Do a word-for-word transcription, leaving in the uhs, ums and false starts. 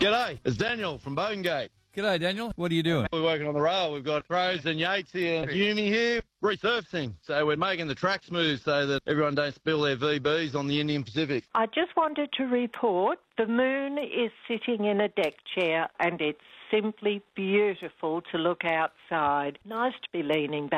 G'day, it's Daniel from Bogengate. G'day, Daniel. What are you doing? We're working on the rail. We've got Rose and Yates here and Yumi here, resurfacing. So we're making the track smooth so that everyone don't spill their V Bs on the Indian Pacific. I just wanted to report the moon is sitting in a deck chair and it's simply beautiful to look outside. Nice to be leaning back.